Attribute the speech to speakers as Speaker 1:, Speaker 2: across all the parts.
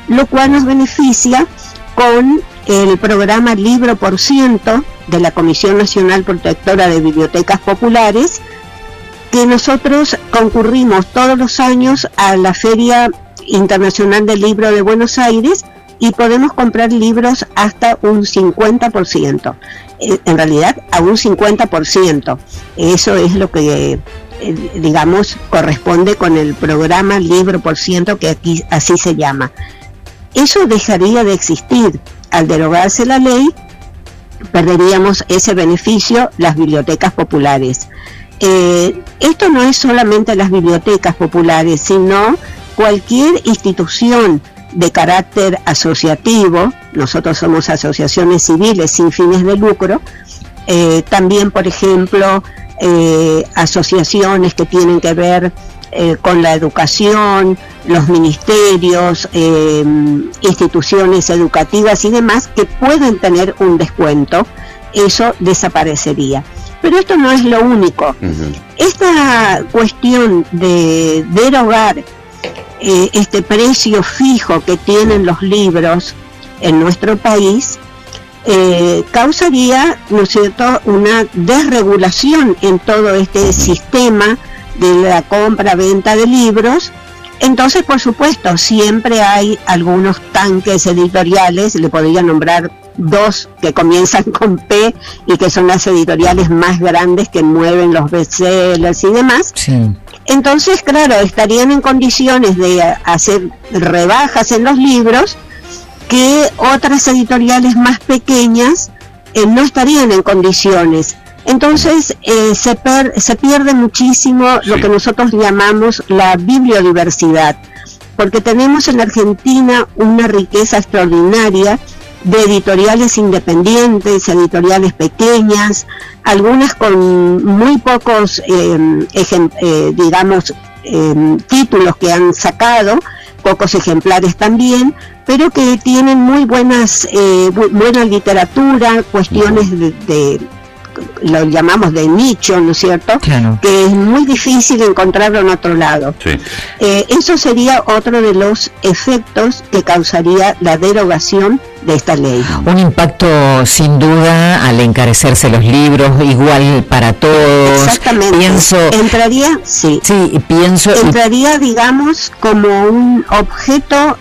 Speaker 1: lo cual nos beneficia con el programa Libro por Ciento de la Comisión Nacional Protectora de Bibliotecas Populares, que nosotros concurrimos todos los años a la Feria Internacional del Libro de Buenos Aires y podemos comprar libros hasta un 50%, en realidad a un 50%, eso es lo que digamos corresponde con el programa Libro por Ciento, que aquí así se llama. Eso dejaría de existir. Al derogarse la ley, perderíamos ese beneficio las bibliotecas populares. Esto no es solamente las bibliotecas populares, sino cualquier institución de carácter asociativo. Nosotros somos asociaciones civiles sin fines de lucro, también, por ejemplo, asociaciones que tienen que ver con la educación, los ministerios, instituciones educativas y demás, que pueden tener un descuento. Eso desaparecería. Pero esto no es lo único. Esta cuestión de derogar este precio fijo que tienen los libros en nuestro país causaría, ¿no es cierto?, una desregulación en todo este sistema de la compra-venta de libros. Entonces, por supuesto, siempre hay algunos tanques editoriales, le podría nombrar dos que comienzan con P y que son las editoriales más grandes que mueven los bestsellers y demás. Sí. Entonces, claro, estarían en condiciones de hacer rebajas en los libros que otras editoriales más pequeñas no estarían en condiciones. Entonces se pierde muchísimo lo que nosotros llamamos la bibliodiversidad, porque tenemos en Argentina una riqueza extraordinaria de editoriales independientes, editoriales pequeñas, algunas con muy pocos títulos que han sacado, pocos ejemplares también, pero que tienen muy buena literatura, cuestiones lo llamamos de nicho, ¿no es cierto? Claro. Que es muy difícil encontrarlo en otro lado. Sí. Eso sería otro de los efectos que causaría la derogación de esta ley. Un impacto sin duda al encarecerse los libros, igual para todos. Exactamente. Entraría, digamos, como un objeto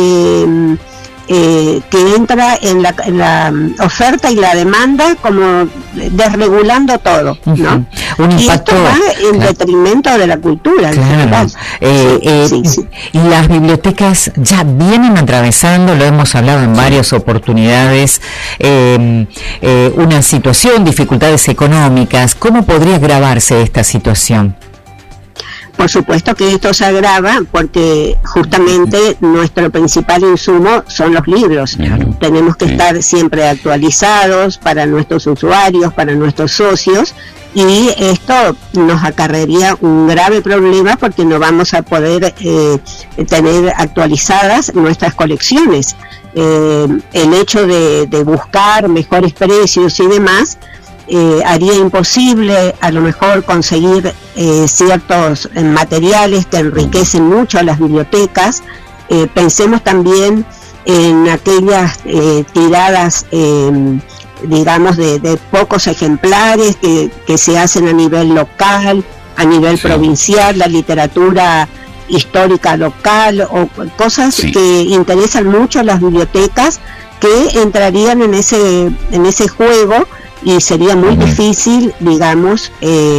Speaker 1: que entra en la oferta y la demanda, como desregulando todo, ¿no? Y esto va en detrimento de la cultura. Claro. Y las bibliotecas ya vienen atravesando, lo hemos hablado en varias oportunidades, una situación, dificultades económicas. ¿Cómo podría agravarse esta situación? Por supuesto que esto se agrava porque justamente nuestro principal insumo son los libros. Claro. Tenemos que estar siempre actualizados para nuestros usuarios, para nuestros socios, y esto nos acarrearía un grave problema porque no vamos a poder tener actualizadas nuestras colecciones. El hecho de buscar mejores precios y demás haría imposible a lo mejor conseguir ciertos materiales que enriquecen mucho a las bibliotecas. Pensemos también en aquellas tiradas digamos de pocos ejemplares que se hacen a nivel local, a nivel provincial, la literatura histórica local o cosas que interesan mucho a las bibliotecas, que entrarían en ese juego, y sería muy difícil, digamos,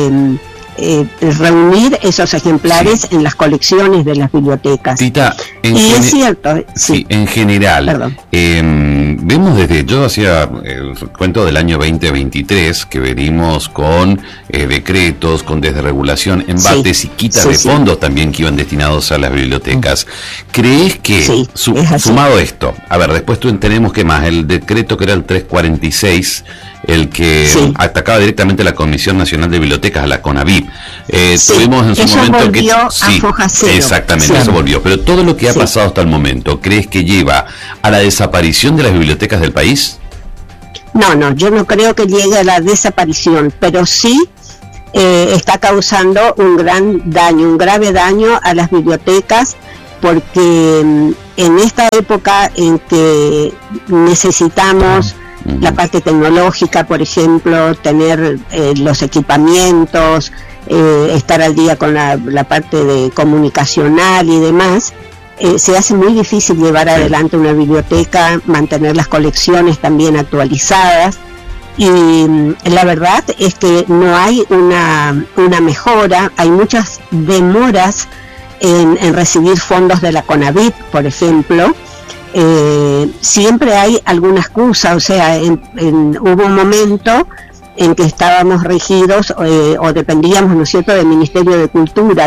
Speaker 1: reunir esos ejemplares en las colecciones de las bibliotecas. Tita, es cierto. Sí, en general, vemos yo hacía el cuento del año 2023, que venimos con decretos, con desregulación, embates y quita de fondos también que iban destinados a las bibliotecas. ¿Crees que, sumado esto, a ver, después tenemos que más, el decreto que era el 346, el que atacaba directamente a la Comisión Nacional de Bibliotecas, a la CONABIB. Tuvimos en su momento que a foja cero. Exactamente, eso volvió. Pero todo lo que ha pasado hasta el momento, ¿crees que lleva a la desaparición de las bibliotecas del país? No, yo no creo que llegue a la desaparición, pero sí está causando un grave daño a las bibliotecas, porque en esta época en que necesitamos la parte tecnológica, por ejemplo, tener los equipamientos, estar al día con la parte de comunicacional y demás, se hace muy difícil llevar adelante una biblioteca, mantener las colecciones también actualizadas, y la verdad es que no hay una mejora, hay muchas demoras en recibir fondos de la CONAVIT, por ejemplo. Siempre hay alguna excusa, o sea, hubo un momento en que estábamos regidos o dependíamos, ¿no es cierto?, del Ministerio de Cultura.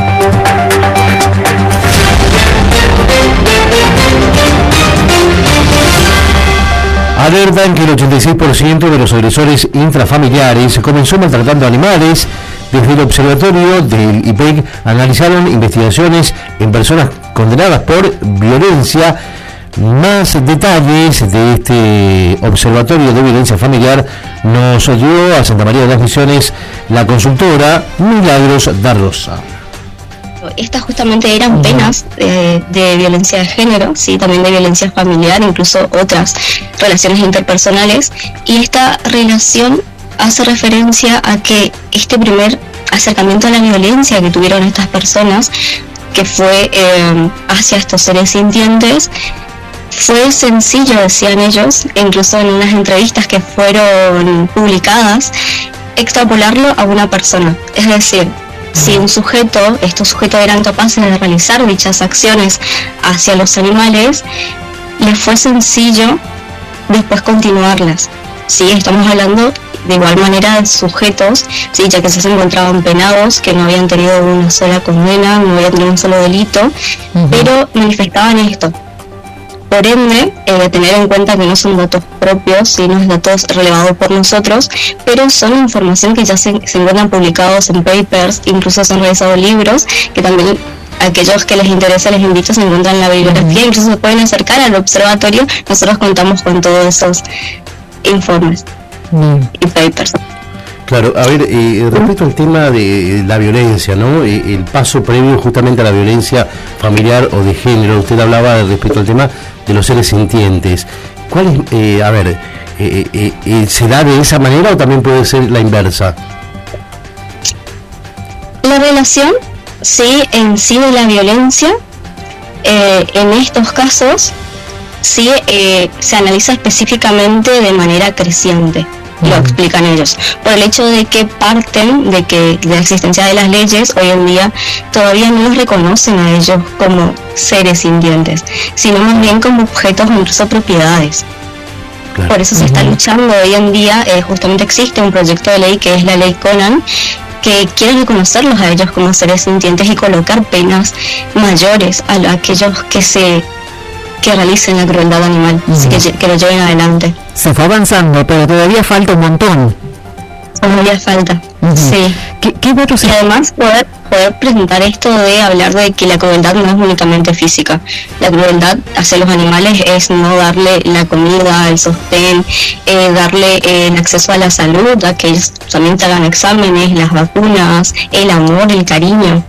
Speaker 2: Alertan que el 86% de los agresores intrafamiliares comenzó maltratando animales. Desde el observatorio del IPEC analizaron investigaciones en personas condenadas por violencia. Más detalles de este observatorio de violencia familiar nos dio a Santa María de las Misiones la consultora Milagros da Rosa.
Speaker 3: Estas justamente eran penas de violencia de género, sí, también de violencia familiar, incluso otras relaciones interpersonales, y esta relación hace referencia a que este primer acercamiento a la violencia que tuvieron estas personas, que fue hacia estos seres sintientes, fue sencillo, decían ellos, incluso en unas entrevistas que fueron publicadas, extrapolarlo a una persona. Es decir, si estos sujetos eran capaces de realizar dichas acciones hacia los animales, les fue sencillo después continuarlas. Sí, estamos hablando de igual manera de sujetos, sí, ya que se encontraban penados, que no habían tenido una sola condena, no habían tenido un solo delito, pero manifestaban esto. Por ende, tener en cuenta que no son datos propios, sino es datos relevados por nosotros, pero son información que ya se encuentran publicados en papers, incluso se han realizado libros, que también aquellos que les interesa, les invito, se encuentran en la bibliografía, incluso se pueden acercar al observatorio. Nosotros contamos con todos esos informes y papers.
Speaker 2: Claro, a ver, respecto al tema de la violencia, ¿no? El paso previo justamente a la violencia familiar o de género, usted hablaba respecto al tema de los seres sintientes. ¿Cuál es, se da de esa manera o también puede ser la inversa?
Speaker 3: La relación, sí, en sí de la violencia, en estos casos, sí, se analiza específicamente de manera creciente. Lo explican ellos, por el hecho de que parten de que la existencia de las leyes hoy en día todavía no los reconocen a ellos como seres sintientes, sino más bien como objetos o incluso propiedades. Claro. Por eso se está luchando hoy en día, justamente existe un proyecto de ley que es la ley Conan, que quiere reconocerlos a ellos como seres sintientes y colocar penas mayores a aquellos que realicen la crueldad animal, que lo lleven adelante.
Speaker 4: Se fue avanzando, pero todavía falta un montón.
Speaker 3: Todavía falta, sí.
Speaker 4: ¿Qué votos?
Speaker 3: Y además poder presentar esto de hablar de que la crueldad no es únicamente física. La crueldad hacia los animales es no darle la comida, el sostén, darle el acceso a la salud, a que ellos también te hagan exámenes, las vacunas, el amor, el cariño.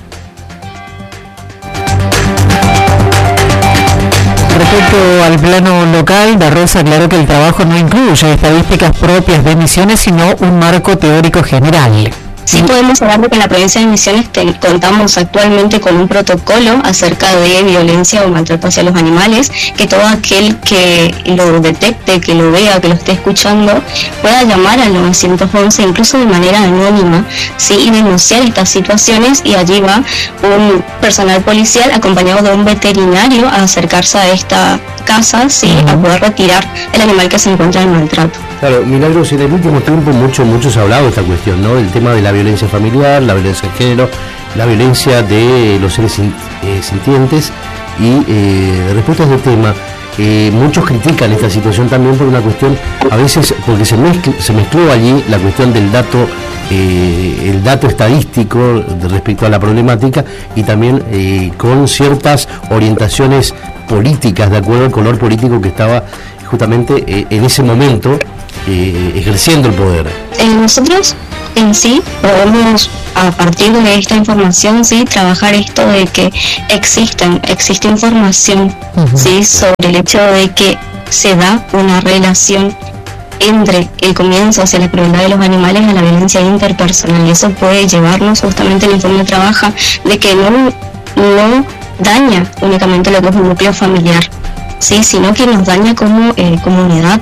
Speaker 4: Respecto al plano local, Da Rosa aclaró que el trabajo no incluye estadísticas propias de Misiones, sino un marco teórico general.
Speaker 3: Sí podemos hablar de que en la provincia de Misiones contamos actualmente con un protocolo acerca de violencia o maltrato hacia los animales, que todo aquel que lo detecte, que lo vea, que lo esté escuchando, pueda llamar al 911, incluso de manera anónima, ¿sí? Y denunciar estas situaciones, y allí va un personal policial acompañado de un veterinario a acercarse a esta casa, ¿sí? A poder retirar el animal que se encuentra en maltrato.
Speaker 2: Claro, Milagros, en el último tiempo mucho se ha hablado de esta cuestión, ¿no? El tema de la violencia familiar, la violencia de género, la violencia de los seres sintientes, y respecto a este tema, muchos critican esta situación también por una cuestión, a veces porque se mezcló allí la cuestión del dato, el dato estadístico respecto a la problemática, y también con ciertas orientaciones políticas de acuerdo al color político que estaba justamente en ese momento ejerciendo el poder.
Speaker 3: Nosotros en sí podemos, a partir de esta información, sí, trabajar esto de que existe información, sí, sobre el hecho de que se da una relación entre el comienzo hacia la crueldad de los animales a la violencia interpersonal, y eso puede llevarnos, justamente el informe trabaja de que no daña únicamente lo que es un núcleo familiar, sí, sino que nos daña como comunidad.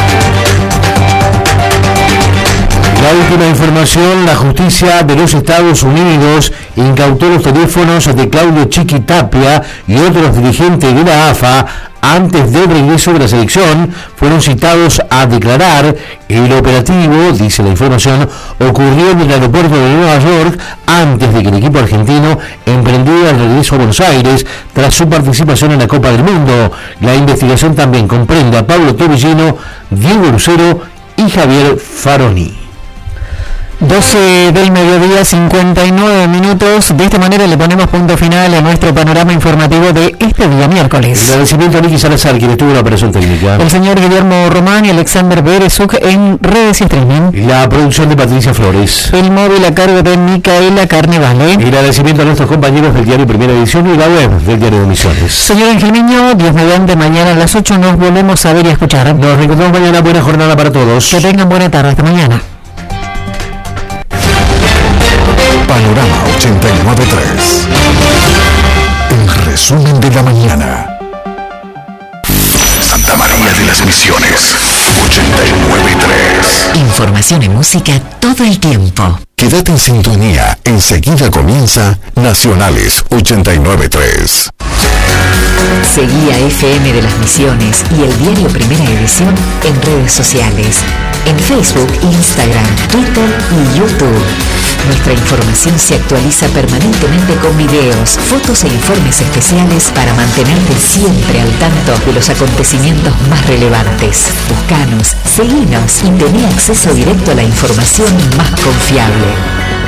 Speaker 2: La última información: la justicia de los Estados Unidos incautó los teléfonos de Claudio Chiquitapia y otros dirigentes de la AFA antes del regreso de la selección. Fueron citados a declarar. El operativo, dice la información, ocurrió en el aeropuerto de Nueva York antes de que el equipo argentino emprendiera el regreso a Buenos Aires tras su participación en la Copa del Mundo. La investigación también comprende a Pablo Tobillino, Diego Lucero y Javier Faroni.
Speaker 4: 12 del mediodía, 59 minutos. De esta manera le ponemos punto final a nuestro panorama informativo de este día miércoles.
Speaker 2: El agradecimiento a Nicky Salazar, quien estuvo en la operación técnica.
Speaker 4: El señor Guillermo Román y Alexander Berezuk en redes y streaming.
Speaker 2: La producción de Patricia Flores.
Speaker 4: El móvil a cargo de Micaela Carnevale.
Speaker 2: El agradecimiento a nuestros compañeros del diario Primera Edición y la web del diario de Misiones.
Speaker 4: Señor Ángel Miño, Dios mediante, mañana a las 8 nos volvemos a ver y a escuchar.
Speaker 2: Nos reencontramos mañana. Buena jornada para todos.
Speaker 4: Que tengan buena tarde. Hasta mañana.
Speaker 5: Panorama 89.3. El resumen de la mañana. Santa María de las Misiones 89.3.
Speaker 6: Información y música todo el tiempo.
Speaker 5: Quédate en sintonía. Enseguida comienza Nacionales 89.3.
Speaker 6: Seguí a FM de las Misiones y el diario Primera Edición en redes sociales. En Facebook, Instagram, Twitter y YouTube. Nuestra información se actualiza permanentemente con videos, fotos e informes especiales para mantenerte siempre al tanto de los acontecimientos más relevantes. Búscanos, seguinos y tené acceso directo a la información más confiable.